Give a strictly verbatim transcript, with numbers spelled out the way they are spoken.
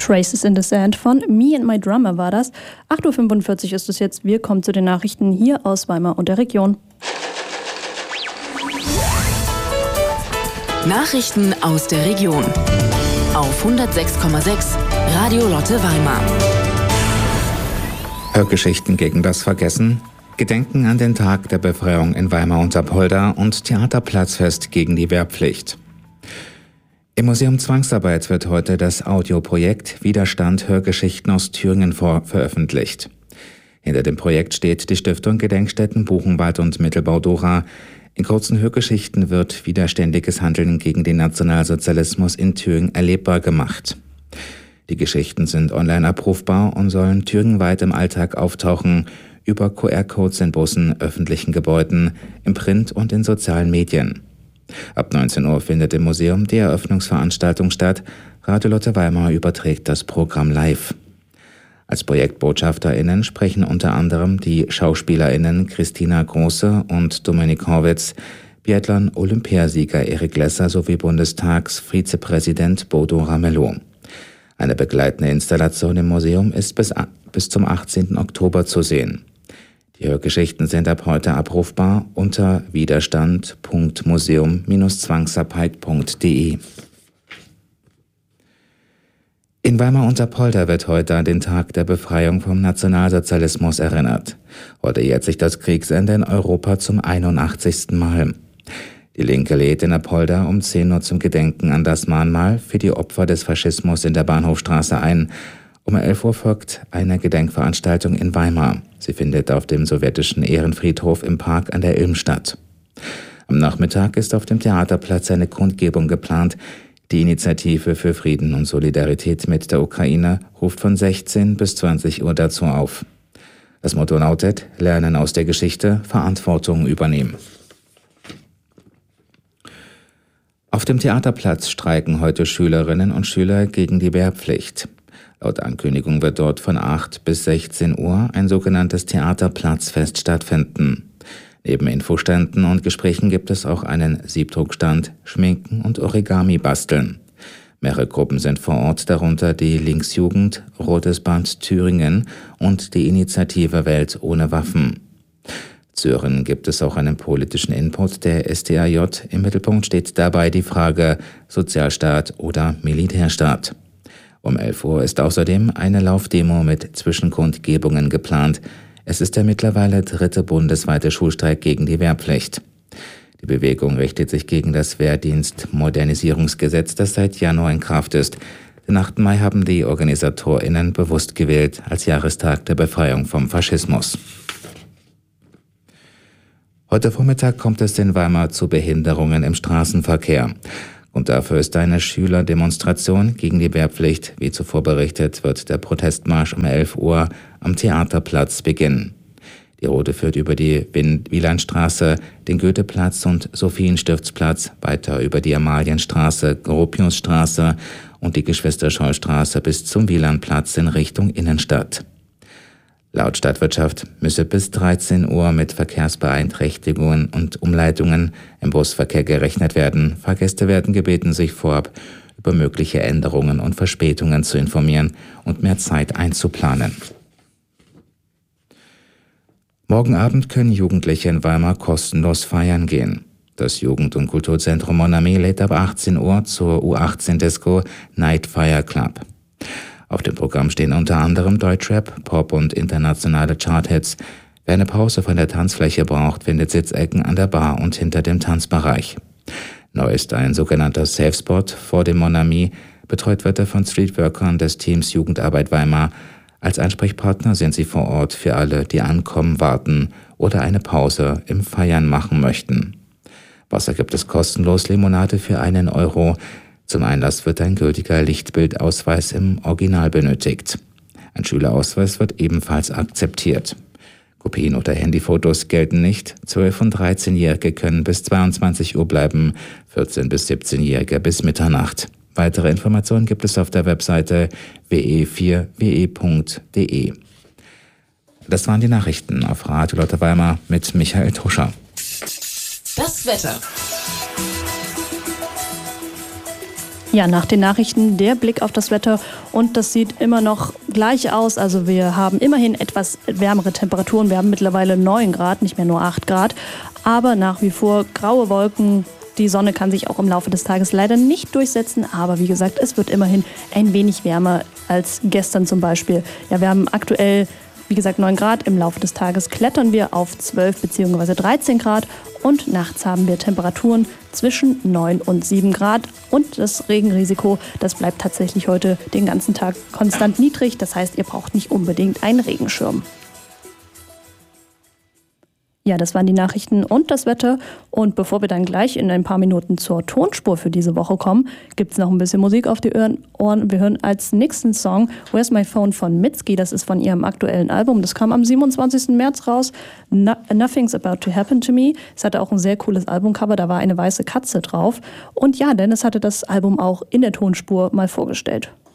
Traces in the Sand von Me and My Drummer war das. acht Uhr fünfundvierzig ist es jetzt. Wir kommen zu den Nachrichten hier aus Weimar und der Region. Nachrichten aus der Region auf hundertsechs Komma sechs Radio Lotte Weimar. Hörgeschichten gegen das Vergessen, Gedenken an den Tag der Befreiung in Weimar und Apolda und Theaterplatzfest gegen die Wehrpflicht. Im Museum Zwangsarbeit wird heute das Audioprojekt Widerstand Hörgeschichten aus Thüringen vor veröffentlicht. Hinter dem Projekt steht die Stiftung Gedenkstätten Buchenwald und Mittelbau-Dora. In kurzen Hörgeschichten wird widerständiges Handeln gegen den Nationalsozialismus in Thüringen erlebbar gemacht. Die Geschichten sind online abrufbar und sollen thüringenweit im Alltag auftauchen, über Q R-Codes in Bussen, öffentlichen Gebäuden, im Print und in sozialen Medien. Ab neunzehn Uhr findet im Museum die Eröffnungsveranstaltung statt. Radio Lotte Weimar überträgt das Programm live. Als ProjektbotschafterInnen sprechen unter anderem die SchauspielerInnen Christina Große und Dominik Horwitz, Biathlon-Olympiasieger Erik Lesser sowie Bundestagsvizepräsident Bodo Ramelow. Eine begleitende Installation im Museum ist bis, bis zum achtzehnten Oktober zu sehen. Die Hörgeschichten sind ab heute abrufbar unter widerstand punkt museum Bindestrich zwangsarbeit punkt de. In Weimar und Apolda wird heute an den Tag der Befreiung vom Nationalsozialismus erinnert. Heute jährt sich das Kriegsende in Europa zum einundachtzigsten Mal. Die Linke lädt in Apolda um zehn Uhr zum Gedenken an das Mahnmal für die Opfer des Faschismus in der Bahnhofstraße ein. Um elf Uhr folgt eine Gedenkveranstaltung in Weimar. Sie findet auf dem sowjetischen Ehrenfriedhof im Park an der Ilm statt. Am Nachmittag ist auf dem Theaterplatz eine Kundgebung geplant. Die Initiative für Frieden und Solidarität mit der Ukraine ruft von sechzehn bis zwanzig Uhr dazu auf. Das Motto lautet: Lernen aus der Geschichte, Verantwortung übernehmen. Auf dem Theaterplatz streiken heute Schülerinnen und Schüler gegen die Wehrpflicht. Laut Ankündigung wird dort von acht bis sechzehn Uhr ein sogenanntes Theaterplatzfest stattfinden. Neben Infoständen und Gesprächen gibt es auch einen Siebdruckstand, Schminken und Origami basteln. Mehrere Gruppen sind vor Ort, darunter die Linksjugend, Rotes Band Thüringen und die Initiative Welt ohne Waffen. Zu hören gibt es auch einen politischen Input der S D A J. Im Mittelpunkt steht dabei die Frage Sozialstaat oder Militärstaat. Um elf Uhr ist außerdem eine Laufdemo mit Zwischenkundgebungen geplant. Es ist der mittlerweile dritte bundesweite Schulstreik gegen die Wehrpflicht. Die Bewegung richtet sich gegen das Wehrdienstmodernisierungsgesetz, das seit Januar in Kraft ist. Den achten Mai haben die OrganisatorInnen bewusst gewählt als Jahrestag der Befreiung vom Faschismus. Heute Vormittag kommt es in Weimar zu Behinderungen im Straßenverkehr. Und dafür ist eine Schülerdemonstration gegen die Wehrpflicht. Wie zuvor berichtet, wird der Protestmarsch um elf Uhr am Theaterplatz beginnen. Die Route führt über die Wielandstraße, den Goetheplatz und Sophienstiftsplatz, weiter über die Amalienstraße, Gropiusstraße und die Geschwister-Scholl-Straße bis zum Wielandplatz in Richtung Innenstadt. Laut Stadtwirtschaft müsse bis dreizehn Uhr mit Verkehrsbeeinträchtigungen und Umleitungen im Busverkehr gerechnet werden. Fahrgäste werden gebeten, sich vorab über mögliche Änderungen und Verspätungen zu informieren und mehr Zeit einzuplanen. Morgen Abend können Jugendliche in Weimar kostenlos feiern gehen. Das Jugend- und Kulturzentrum Mon Ami lädt ab achtzehn Uhr zur U achtzehn Disco Night Fire Club. Auf dem Programm stehen unter anderem Deutschrap, Pop und internationale Charthits. Wer eine Pause von der Tanzfläche braucht, findet Sitzecken an der Bar und hinter dem Tanzbereich. Neu ist ein sogenannter Safe Spot vor dem Mon Ami. Betreut wird er von Streetworkern des Teams Jugendarbeit Weimar. Als Ansprechpartner sind sie vor Ort für alle, die ankommen, warten oder eine Pause im Feiern machen möchten. Wasser gibt es kostenlos, Limonade für einen Euro. Zum Einlass wird ein gültiger Lichtbildausweis im Original benötigt. Ein Schülerausweis wird ebenfalls akzeptiert. Kopien oder Handyfotos gelten nicht. zwölf- und dreizehnjährige können bis zweiundzwanzig Uhr bleiben, vierzehn- bis siebzehnjährige bis Mitternacht. Weitere Informationen gibt es auf der Webseite w e vier w e punkt d e. Das waren die Nachrichten auf Radio Lotte Weimar mit Michael Tuscher. Das Wetter. Ja, nach den Nachrichten der Blick auf das Wetter und das sieht immer noch gleich aus. Also wir haben immerhin etwas wärmere Temperaturen. Wir haben mittlerweile neun Grad, nicht mehr nur acht Grad, aber nach wie vor graue Wolken. Die Sonne kann sich auch im Laufe des Tages leider nicht durchsetzen, aber wie gesagt, es wird immerhin ein wenig wärmer als gestern zum Beispiel. Ja, wir haben aktuell, wie gesagt, neun Grad. Im Laufe des Tages klettern wir auf zwölf bzw. dreizehn Grad und nachts haben wir Temperaturen zwischen neun und sieben Grad. Und das Regenrisiko, das bleibt tatsächlich heute den ganzen Tag konstant niedrig. Das heißt, ihr braucht nicht unbedingt einen Regenschirm. Ja, das waren die Nachrichten und das Wetter. Und bevor wir dann gleich in ein paar Minuten zur Tonspur für diese Woche kommen, gibt es noch ein bisschen Musik auf die Ohren. Wir hören als nächsten Song Where's My Phone von Mitski. Das ist von ihrem aktuellen Album. Das kam am siebenundzwanzigsten März raus. No- Nothing's About to Happen to Me. Es hatte auch ein sehr cooles Albumcover. Da war eine weiße Katze drauf. Und ja, Dennis hatte das Album auch in der Tonspur mal vorgestellt.